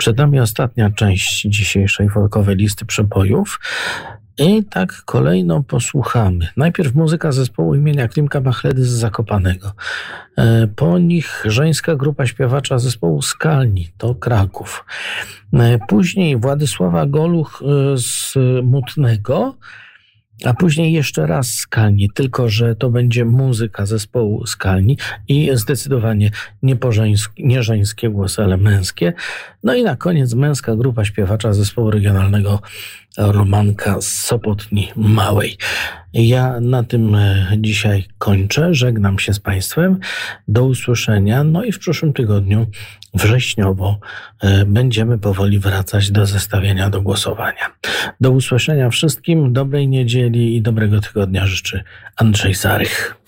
Przed nami ostatnia część dzisiejszej folkowej listy przebojów. I tak kolejno posłuchamy. Najpierw muzyka zespołu imienia Klimka Machledy z Zakopanego. Po nich żeńska grupa śpiewacza zespołu Skalni, to Kraków. Później Władysława Goluch z Mutnego, a później jeszcze raz Skalni, tylko że to będzie muzyka zespołu Skalni i zdecydowanie nie żeńskie głosy, ale męskie. No i na koniec męska grupa śpiewacza zespołu regionalnego Romanka z Sopotni Małej. Ja na tym dzisiaj kończę, żegnam się z Państwem, do usłyszenia, no i w przyszłym tygodniu wrześniowo będziemy powoli wracać do zestawienia, do głosowania. Do usłyszenia wszystkim, dobrej niedzieli i dobrego tygodnia życzy Andrzej Zarych.